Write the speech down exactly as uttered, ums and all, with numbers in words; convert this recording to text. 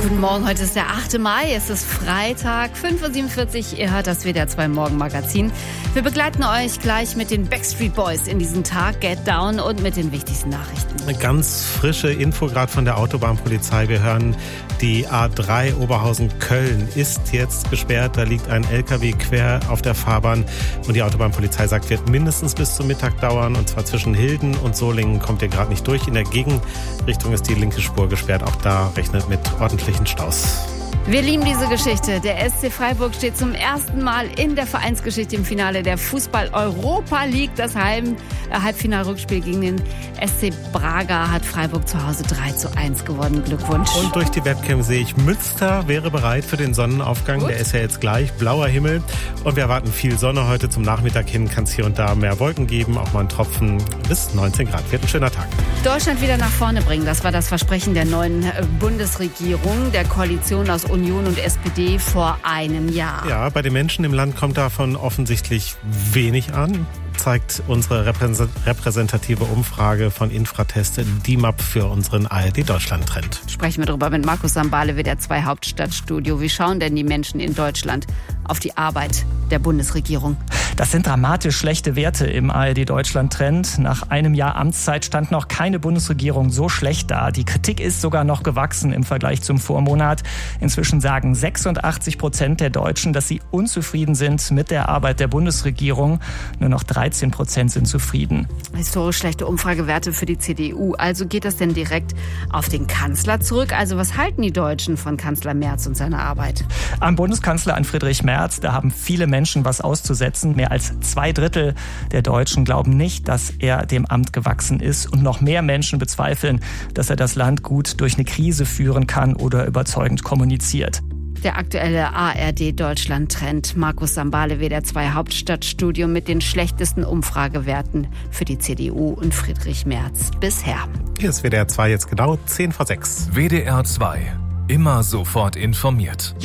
Guten Morgen, heute ist der achte Mai, es ist Freitag, fünf Uhr siebenundvierzig, ihr hört das W D R zwei Morgenmagazin. Wir begleiten euch gleich mit den Backstreet Boys in diesen Tag, Get Down und mit den wichtigsten Nachrichten. Eine ganz frische Info gerade von der Autobahnpolizei. Wir hören, die A drei Oberhausen-Köln ist jetzt gesperrt. Da liegt ein L K W quer auf der Fahrbahn und die Autobahnpolizei sagt, wird mindestens bis zum Mittag dauern. Und zwar zwischen Hilden und Solingen kommt ihr gerade nicht durch. In der Gegenrichtung ist die linke Spur gesperrt. Auch da rechnet mit ordentlichen Staus. Wir lieben diese Geschichte. Der S C Freiburg steht zum ersten Mal in der Vereinsgeschichte im Finale der Fußball-Europa League. Das Halb- äh, Halbfinalrückspiel gegen den S C Braga hat Freiburg zu Hause drei zu eins gewonnen. Glückwunsch. Und durch die Webcam sehe ich, Münster wäre bereit für den Sonnenaufgang. Gut. Der ist ja jetzt gleich, blauer Himmel. Und wir erwarten viel Sonne heute. Zum Nachmittag hin kann es hier und da mehr Wolken geben. Auch mal ein Tropfen bis neunzehn Grad. Wird ein schöner Tag. Deutschland wieder nach vorne bringen. Das war das Versprechen der neuen Bundesregierung, der Koalition aus Union und S P D vor einem Jahr. Ja, bei den Menschen im Land kommt davon offensichtlich wenig an, zeigt unsere repräsentative Umfrage von Infratest D M A P für unseren A R D Deutschland-Trend. Sprechen wir darüber mit Markus Sambale, W D R zwei Hauptstadtstudio. Wie schauen denn die Menschen in Deutschland auf die Arbeit der Bundesregierung? Das sind dramatisch schlechte Werte im A R D Deutschland-Trend. Nach einem Jahr Amtszeit stand noch keine Bundesregierung so schlecht da. Die Kritik ist sogar noch gewachsen im Vergleich zum Vormonat. Inzwischen sagen sechsundachtzig Prozent der Deutschen, dass sie unzufrieden sind mit der Arbeit der Bundesregierung. Nur noch dreizehn Prozent sind zufrieden. Historisch schlechte Umfragewerte für die C D U. Also geht das denn direkt auf den Kanzler zurück? Also was halten die Deutschen von Kanzler Merz und seiner Arbeit? Am Bundeskanzler, an Friedrich Merz, da haben viele Menschen was auszusetzen. Mehr als zwei Drittel der Deutschen glauben nicht, dass er dem Amt gewachsen ist. Und noch mehr Menschen bezweifeln, dass er das Land gut durch eine Krise führen kann oder überzeugend kommuniziert. Der aktuelle A R D Deutschland-Trend. Markus Sambale, W D R zwei Hauptstadtstudio mit den schlechtesten Umfragewerten für die C D U und Friedrich Merz bisher. Hier ist W D R zwei jetzt genau zehn vor sechs. W D R zwei. Immer sofort informiert.